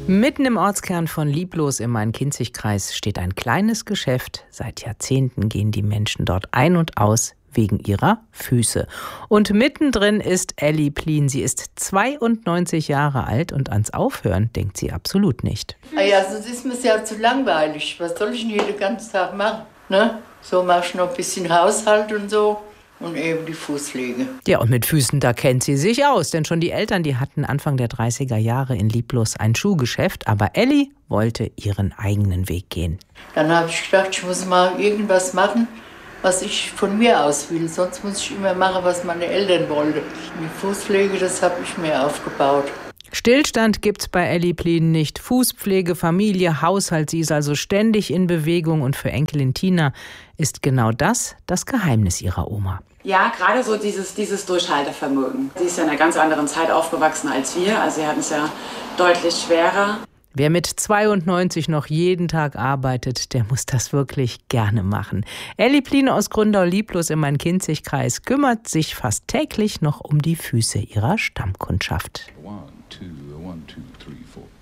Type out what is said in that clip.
Mitten im Ortskern von Lieblos im Main-Kinzig-Kreis steht ein kleines Geschäft. Seit Jahrzehnten gehen die Menschen dort ein und aus wegen ihrer Füße. Und mittendrin ist Elli Plien. Sie ist 92 Jahre alt und ans Aufhören denkt sie absolut nicht. Ja, sonst ist mir ja zu langweilig. Was soll ich denn hier den ganzen Tag machen? Ne? So mache ich noch ein bisschen Haushalt und so. Und eben die Fußpflege. Ja, und mit Füßen, da kennt sie sich aus. Denn schon die Eltern, die hatten Anfang der 30er Jahre in Lieblos ein Schuhgeschäft. Aber Elli wollte ihren eigenen Weg gehen. Dann habe ich gedacht, ich muss mal irgendwas machen, was ich von mir aus will. Sonst muss ich immer machen, was meine Eltern wollten. Die Fußpflege, das habe ich mir aufgebaut. Stillstand gibt's bei Elli Plien nicht. Fußpflege, Familie, Haushalt, sie ist also ständig in Bewegung. Und für Enkelin Tina ist genau das Geheimnis ihrer Oma. Ja, gerade so dieses Durchhaltevermögen. Sie ist ja in einer ganz anderen Zeit aufgewachsen als wir. Also sie hatten es ja deutlich schwerer. Wer mit 92 noch jeden Tag arbeitet, der muss das wirklich gerne machen. Elli Plien aus Gründau-Lieblos im Main-Kinzig-Kreis kümmert sich fast täglich noch um die Füße ihrer Stammkundschaft. 1, 2, 1, 2, 3, 4.